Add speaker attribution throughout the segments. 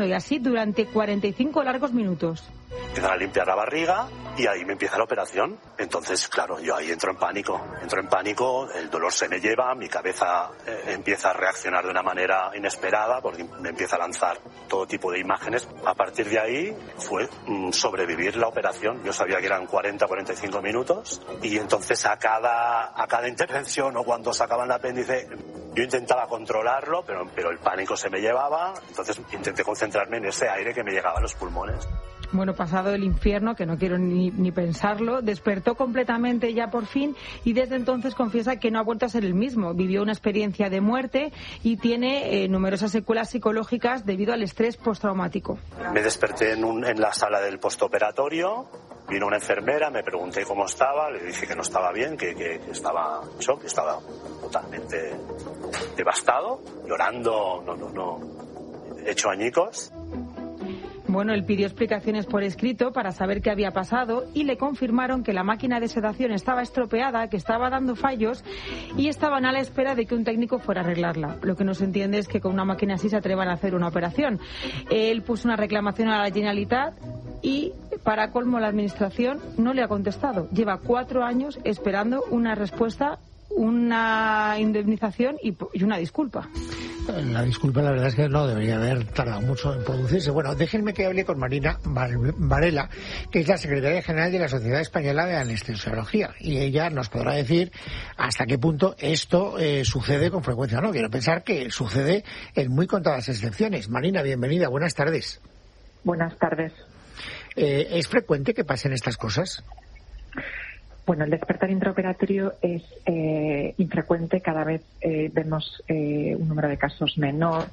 Speaker 1: Y así durante 45 largos minutos.
Speaker 2: Empiezan a limpiar la barriga y ahí me empieza la operación. Entonces, claro, yo ahí entro en pánico, el dolor se me lleva, mi cabeza empieza a reaccionar de una manera inesperada porque me empieza a lanzar todo tipo de imágenes. A partir de ahí fue sobrevivir la operación. Yo sabía que eran 40-45 minutos y entonces a cada intervención o cuando sacaban el apéndice yo intentaba controlarlo, pero el pánico se me llevaba, entonces intenté concentrarme en ese aire que me llegaba a los pulmones.
Speaker 1: Bueno, pasado el infierno, que no quiero ni pensarlo, despertó completamente ya por fin y desde entonces confiesa que no ha vuelto a ser el mismo. Vivió una experiencia de muerte y tiene numerosas secuelas psicológicas debido al estrés postraumático.
Speaker 2: Me desperté en la sala del postoperatorio, vino una enfermera, me pregunté cómo estaba, le dije que no estaba bien, que estaba en shock, que estaba totalmente devastado, llorando, hecho añicos.
Speaker 1: Bueno, él pidió explicaciones por escrito para saber qué había pasado y le confirmaron que la máquina de sedación estaba estropeada, que estaba dando fallos y estaban a la espera de que un técnico fuera a arreglarla. Lo que no se entiende es que con una máquina así se atrevan a hacer una operación. Él puso una reclamación a la Generalitat y, para colmo, la administración no le ha contestado. Lleva 4 años esperando una respuesta, una indemnización y una disculpa.
Speaker 3: La disculpa, la verdad es que no debería haber tardado mucho en producirse. Bueno, déjenme que hable con Marina Varela, que es la secretaria general de la Sociedad Española de Anestesiología, y ella nos podrá decir hasta qué punto esto sucede con frecuencia. No, quiero pensar que sucede en muy contadas excepciones. Marina, bienvenida, buenas tardes.
Speaker 4: Buenas tardes.
Speaker 3: ¿Es frecuente que pasen estas cosas?
Speaker 4: Bueno, el despertar intraoperatorio es infrecuente, cada vez vemos un número de casos menor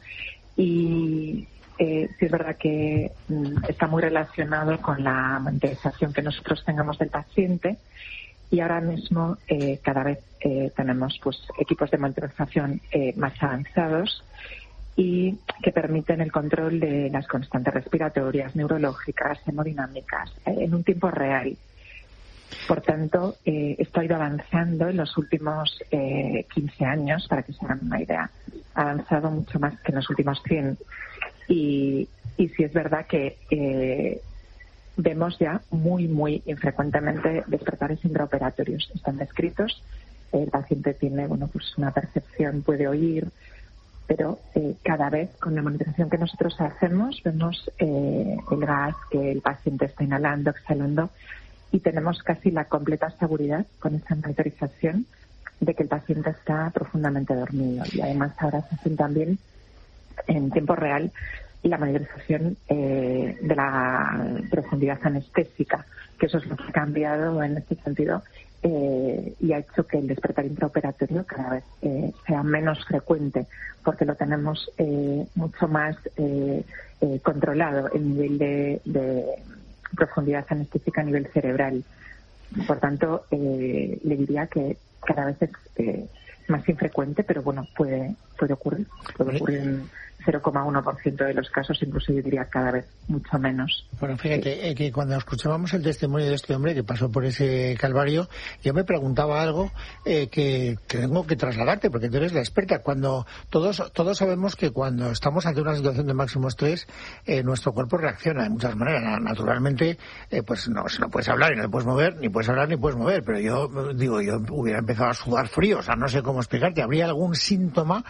Speaker 4: y sí es verdad que está muy relacionado con la monitorización que nosotros tengamos del paciente y ahora mismo cada vez tenemos pues equipos de monitorización más avanzados y que permiten el control de las constantes respiratorias, neurológicas, hemodinámicas en un tiempo real. Por tanto, esto ha ido avanzando en los últimos 15 años, para que se hagan una idea. Ha avanzado mucho más que en los últimos 100. Y sí es verdad que vemos ya muy infrecuentemente despertares intraoperatorios. Están descritos, el paciente tiene pues una percepción, puede oír, pero cada vez con la monitorización que nosotros hacemos vemos el gas que el paciente está inhalando, exhalando, y tenemos casi la completa seguridad con esa monitorización de que el paciente está profundamente dormido. Y además ahora se hacen también en tiempo real la monitorización de la profundidad anestésica, que eso es lo que ha cambiado en este sentido y ha hecho que el despertar intraoperatorio cada vez sea menos frecuente, porque lo tenemos mucho más controlado el nivel de profundidad anestésica a nivel cerebral. Por tanto, le diría que cada vez es más infrecuente, pero bueno, puede ocurrir. Puede ocurrir en 0,1% de los casos, incluso yo diría cada vez mucho menos.
Speaker 3: Bueno, fíjate, que cuando escuchábamos el testimonio de este hombre que pasó por ese calvario, yo me preguntaba algo que tengo que trasladarte, porque tú eres la experta. Cuando todos sabemos que cuando estamos ante una situación de máximo estrés, nuestro cuerpo reacciona de muchas maneras. Naturalmente, pues no puedes hablar y no te puedes mover, ni puedes hablar ni puedes mover, pero yo hubiera empezado a sudar frío, o sea, no sé cómo explicarte. ¿Habría algún síntoma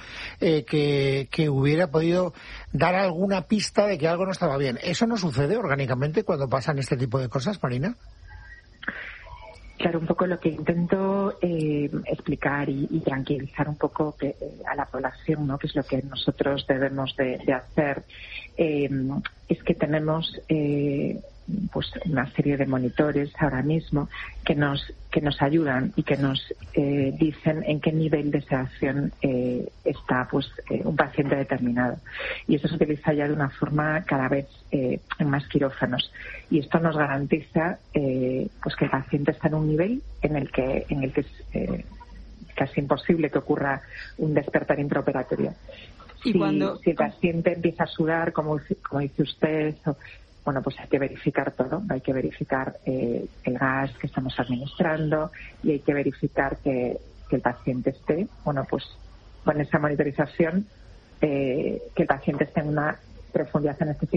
Speaker 3: que hubiera podido dar alguna pista de que algo no estaba bien? ¿Eso no sucede orgánicamente cuando pasan este tipo de cosas, Marina?
Speaker 4: Claro, un poco lo que intento explicar y tranquilizar un poco a la población, ¿no? Que es lo que nosotros debemos de hacer, es que tenemos pues una serie de monitores ahora mismo que nos ayudan y que nos dicen en qué nivel de sedación está pues un paciente determinado, y eso se utiliza ya de una forma cada vez en más quirófanos, y esto nos garantiza pues que el paciente está en un nivel en el que es casi imposible que ocurra un despertar intraoperatorio. Si el paciente empieza a sudar, como dice usted, bueno, pues hay que verificar todo. Hay que verificar el gas que estamos administrando y hay que verificar que el paciente esté, bueno, pues con esa monitorización, que el paciente esté en una profundidad en este